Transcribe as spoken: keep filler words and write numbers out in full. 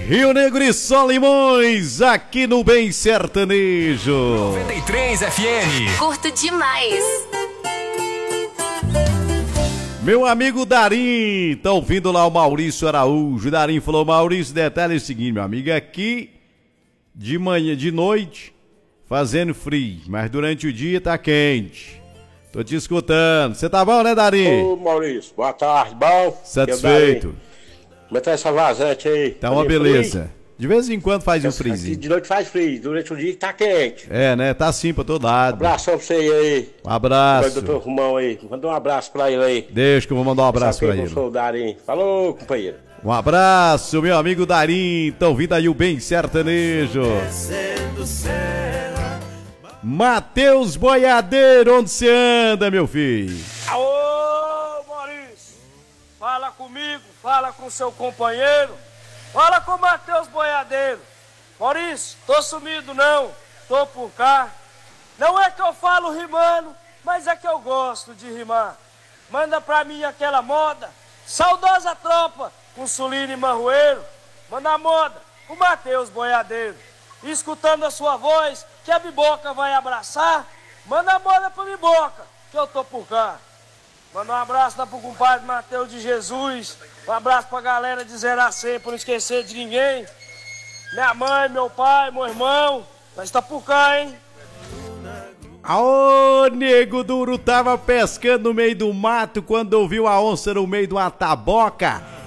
Rio Negro e Solimões, aqui no Bem Sertanejo. noventa e três F M. Curto demais. Meu amigo Darim, tá ouvindo lá o Maurício Araújo. Darim falou: Maurício, detalhe é o seguinte, meu amigo, aqui de manhã, de noite, fazendo frio, mas durante o dia tá quente. Tô te escutando. Você tá bom, né, Darim? Ô, Maurício, boa tarde, bom? Satisfeito. Como é que tá essa vazante aí? Tá uma beleza. De vez em quando faz um friozinho. De noite faz frio, durante o dia tá quente. É, né? Tá assim pra todo lado. Abração pra você aí. Um abraço. O doutor Romão aí. Manda um abraço pra ele aí. Deixa que eu vou mandar um abraço pra ele. Eu sou o Darim. Falou, companheiro. Um abraço, meu amigo Darim. Tão vindo aí o Bem Sertanejo. Matheus Boiadeiro, onde você anda, meu filho? Ô, Maurício, fala comigo, fala com seu companheiro, fala com o Matheus Boiadeiro. Maurício, tô sumido não, tô por cá. Não é que eu falo rimando, mas é que eu gosto de rimar. Manda pra mim aquela moda, saudosa tropa, com Sulino e Marroeiro. Manda a moda, o Matheus Boiadeiro. Escutando a sua voz, que a Biboca vai abraçar. Manda a moda pro Biboca, que eu tô por cá. Manda um abraço lá pro compadre Mateus de Jesus. Um abraço pra galera de zero a cem, pra não esquecer de ninguém. Minha mãe, meu pai, meu irmão, nós tá por cá, hein? Ô, nego duro, tava pescando no meio do mato quando ouviu a onça no meio de uma taboca.